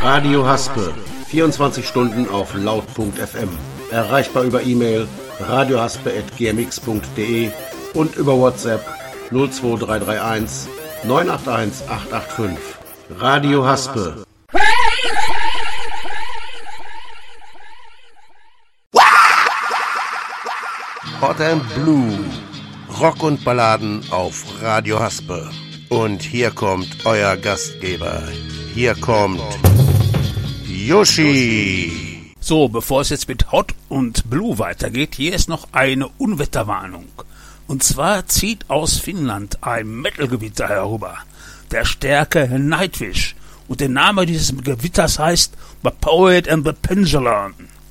Radio Haspe, 24 Stunden auf laut.fm. Erreichbar über E-Mail radiohaspe@gmx.de und über WhatsApp 02331 981 885. Radio Haspe. Hot and Blue. Rock und Balladen auf Radio Haspe. Und hier kommt euer Gastgeber. Hier kommt Yoshi. So, bevor es jetzt mit Hot und Blue weitergeht, hier ist noch eine Unwetterwarnung. Und zwar zieht aus Finnland ein Metal-Gewitter herüber. Der Stärke Nightwish. Und der Name dieses Gewitters heißt The Poet and the Pendulum.